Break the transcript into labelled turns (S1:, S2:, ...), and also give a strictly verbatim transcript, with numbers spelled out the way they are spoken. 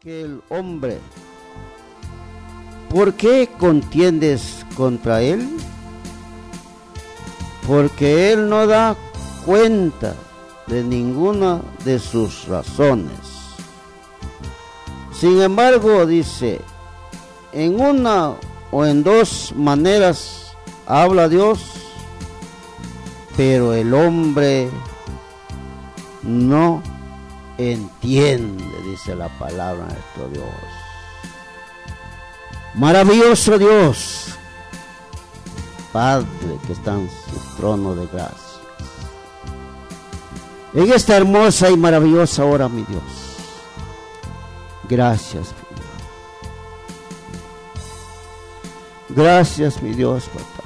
S1: que el hombre, ¿por qué contiendes contra él? Porque él no da cuenta de ninguna de sus razones. Sin embargo, dice, en una o en dos maneras habla Dios, pero el hombre no entiende, dice la palabra de nuestro Dios. Maravilloso Dios, Padre que está en su trono de gracia. En esta hermosa y maravillosa hora, mi Dios, gracias, mi Dios. Gracias, mi Dios, papá.